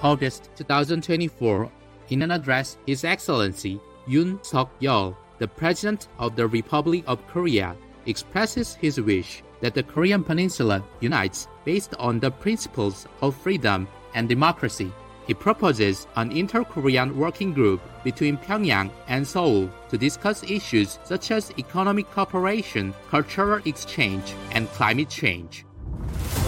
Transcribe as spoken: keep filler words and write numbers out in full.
August twenty twenty-four, in an address, His Excellency Yoon Suk-yeol, the President of the Republic of Korea, expresses his wish that the Korean Peninsula unites based on the principles of freedom and democracy. He proposes an inter-Korean working group between Pyongyang and Seoul to discuss issues such as economic cooperation, cultural exchange, and climate change.